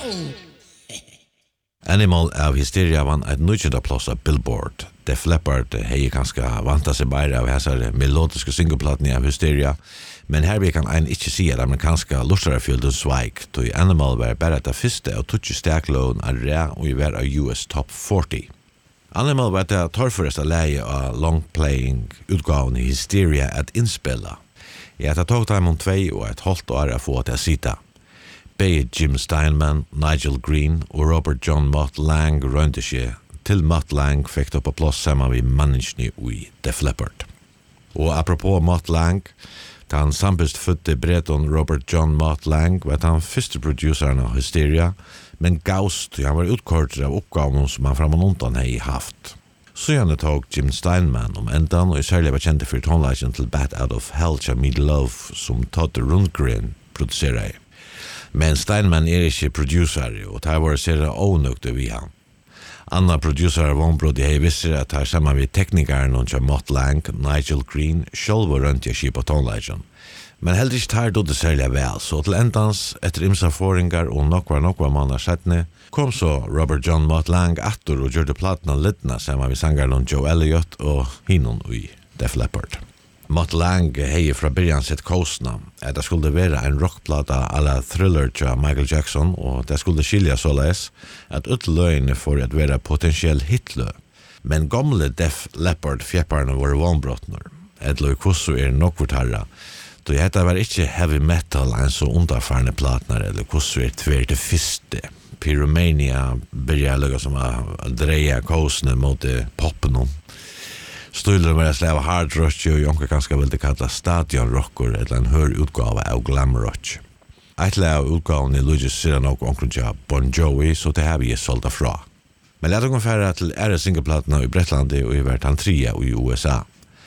Animal av Hysteria vann et nødvendig plass av Billboard. Def Leppard hei ganske vanta seg bare av hessar melodiske singleplaten av Hysteria, men her vi kan ein ikke si at amerikanske lustarafjølden sveik, tog Animal var bare det første av 20 steklån av rea og i hver av US Top 40. Animal var det torrføreste leie av long-playing utgaven i Hysteria at innspilla. Jeg har tog dem om 2,5 år å få til å sita. Begge Jim Steinman, Nigel Green og Robert John Mott Lang rønte seg til Mott Lang fikk det på plass sammen med manneskene i Def Leppard. Og apropos Mott Lang, da han sambist fødte Breton Robert John Mott Lang var han første produceren av Hysteria, men gaust han var utkortet av oppgaven som han fram og undan hei haft. Så han tog Jim Steinman om endan, og i særlig var kjente for tonelagen til Bat Out of Hell til Meat Love som Todd Rundgren produserer. Men Steinman ikke producer, og det var sere ånøkte vi han. Anna producer av området hei visser at her sammen vi teknikeren og Mott Lang, Nigel Green, selv var rundt i skip og tonelagen. Men heller ikke her dodde særlig vel, så til endans, etter imsa foringar og nokva mannar settene, kom så Robert John Mott Lang attor og gjørte platna littna sammen vi sangaren og Joe Elliott og hinon i Def Leppard. Mott Lang hei fra byrjan sitt kostna at det skulle være en rockplata alla Thriller til Michael Jackson, og det skulle skilja såleis at utløyene for at være potensiell hitlø. Men gamle Def Leppard fjepparne var vonbrottner. Edløy Kusso nokvortarra, då dette var ikke heavy metal en så underfarne platner, eller Kusso tver til fyrste. Pyromania byrja lukka som a dreia kostene mot poppen om. Støyler var slava hard rock og jonka ganske vilde kalla stadion rocker eller en hør utgave av glam rock. Eitle av utgaven i Luigi Cyrano og onkrunja Bon Jovi, så det har vi solgt fra. Men lett å fære til ære singleplatene i Brettlandi og i hvert han 3 i USA.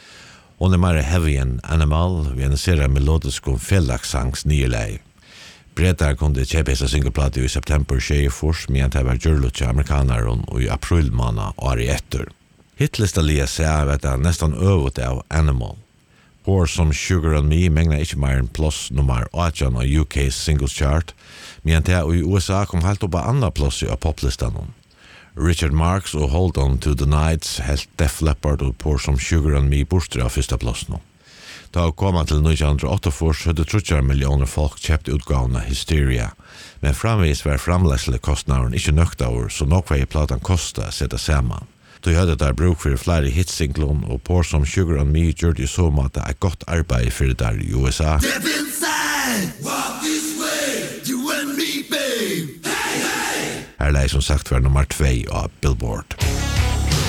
Hon mer heavy enn Animal, vi annonserer melodisk og fellagsangs nye lei. Brettar kunde kjepesa singleplate i september 24, men det var gjørlut til amerikaneren og i april måned året etter. Hitlista lia seg vet jeg nesten øvet av Animal. Pour Some Sugar on Me megna ikke mer enn plass nummer 18 av UK's singles chart, men det i USA kom helt opp av andre plass av poplistan. Richard Marx og Hold On To The Nights helt Def Leppard og Pour Some Sugar on Me borster av første plass nå. Da kom han til 1988 hadde 30 millioner folk kjøpt utgaven av Hysteria, men framvis var framlegselig kostnaren ikke nøkt av, så nok var i platan kosta å sette sammen. Du hadde der bruk for flere hitsinglon og Pour Some Sugar on Me gjør det så måte et godt arbeid for det der i USA. Step inside, walk this way, you and me, babe. Hey, hey! Her lei som sagt var nummer 2 av Billboard.